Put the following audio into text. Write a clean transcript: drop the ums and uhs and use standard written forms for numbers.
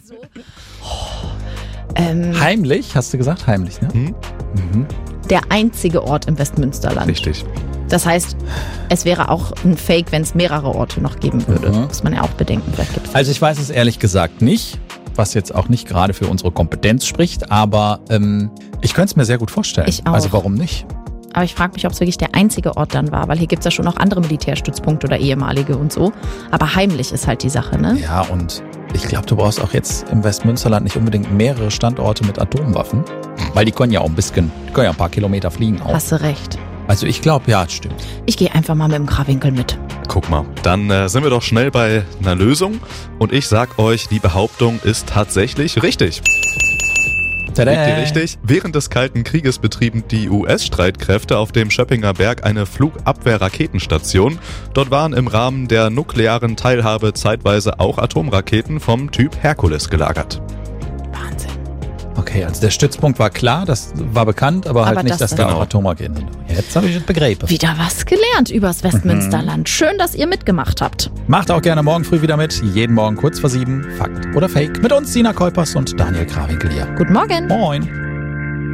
Heimlich, hast du gesagt? Heimlich, ne? Mhm. Der einzige Ort im Westmünsterland. Richtig. Das heißt, es wäre auch ein Fake, wenn es mehrere Orte noch geben würde. Muss man ja auch bedenken. Vielleicht gibt's Also ich weiß es ehrlich gesagt nicht, was jetzt auch nicht gerade für unsere Kompetenz spricht, aber ich könnte es mir sehr gut vorstellen. Ich auch. Also warum nicht? Aber ich frage mich, ob es wirklich der einzige Ort dann war, weil hier gibt es ja schon noch andere Militärstützpunkte oder ehemalige und so. Aber heimlich ist halt die Sache, ne? Ja, und ich glaube, du brauchst auch jetzt im Westmünsterland nicht unbedingt mehrere Standorte mit Atomwaffen, weil die können ja auch ein paar Kilometer fliegen auch. Hast du recht. Also ich glaube, ja, stimmt. Ich gehe einfach mal mit dem Krawinkel mit. Guck mal, dann sind wir doch schnell bei einer Lösung. Und ich sag euch, die Behauptung ist tatsächlich richtig. Tada! Liegt ihr richtig? Während des Kalten Krieges betrieben die US-Streitkräfte auf dem Schöppinger Berg eine Flugabwehr-Raketenstation. Dort waren im Rahmen der nuklearen Teilhabe zeitweise auch Atomraketen vom Typ Herkules gelagert. Wahnsinn. Okay, also der Stützpunkt war klar, das war bekannt, aber halt nicht, dass da genau auch Atomraketen sind. Jetzt habe ich das begriffen. Wieder was gelernt übers Westmünsterland. Schön, dass ihr mitgemacht habt. Macht auch gerne morgen früh wieder mit. Jeden Morgen kurz vor 7. Fakt oder Fake. Mit uns Sina Kuipers und Daniel Krawinkel hier. Guten Morgen. Moin.